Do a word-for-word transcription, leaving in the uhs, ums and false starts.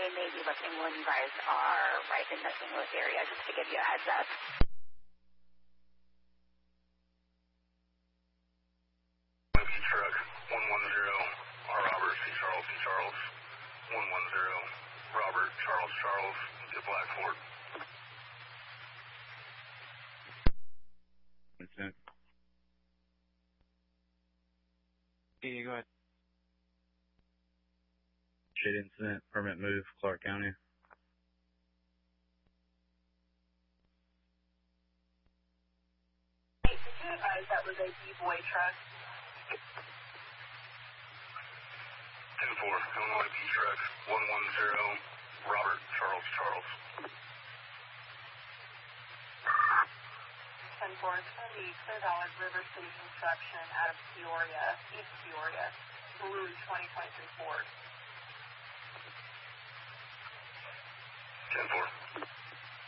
they may be looking when you guys are right in the Saint Louis area, just to give you a heads up. Truck one one zero, Robert C. Charles C. Charles, one one zero, Robert Charles Charles, to Blackford. Incident. Yeah, go ahead. Shade incident, permit move, Clark County. Hey, did you advise that was a D-boy truck? ten four, Illinois B Truck, one one zero, Robert Charles Charles. ten four, it's going to be Clear Valley River City Construction out of Peoria, East Peoria, blue twenty twenty-three Ford.